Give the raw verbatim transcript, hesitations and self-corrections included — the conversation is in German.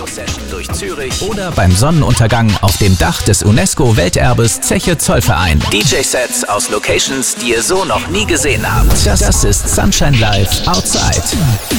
Techno-Session durch Zürich oder beim Sonnenuntergang auf dem Dach des UNESCO-Welterbes Zeche Zollverein. D J-Sets aus Locations, die ihr so noch nie gesehen habt. Das, das ist Sunshine Live Outside.